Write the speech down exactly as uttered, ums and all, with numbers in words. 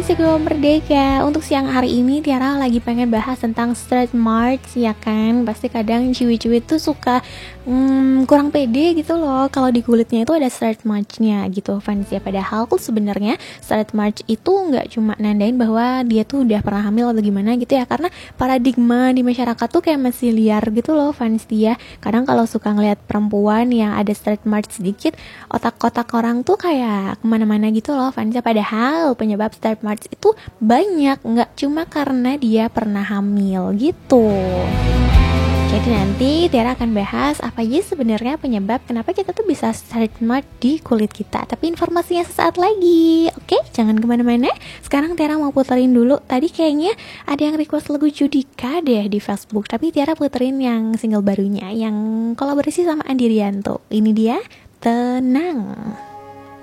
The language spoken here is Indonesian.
Psiko Merdeka. Untuk siang hari ini Tiara lagi pengen bahas tentang stretch marks, ya kan? Pasti kadang ciwi-ciwi tuh suka hmm, kurang pede gitu loh kalau di kulitnya itu ada stretch marks-nya gitu fans ya. Padahal sebenarnya stretch marks itu nggak cuma nandain bahwa dia tuh udah pernah hamil atau gimana gitu ya, karena paradigma di masyarakat tuh kayak masih liar gitu loh fans dia. Kadang kalau suka ngeliat perempuan yang ada stretch marks sedikit, otak-otak orang tuh kayak kemana-mana gitu loh fans ya. Padahal penyebab stretch marks itu banyak, nggak cuma karena dia pernah hamil gitu. Jadi nanti Tiara akan bahas apa aja sebenarnya penyebab kenapa kita tuh bisa stretch mark di kulit kita. Tapi informasinya sesaat lagi. Oke, jangan kemana-mana. Sekarang Tiara mau puterin dulu. Tadi kayaknya ada yang request lagu Judika deh di Facebook, tapi Tiara puterin yang single barunya yang kolaborasi sama Andi Rianto. Ini dia, Tenang.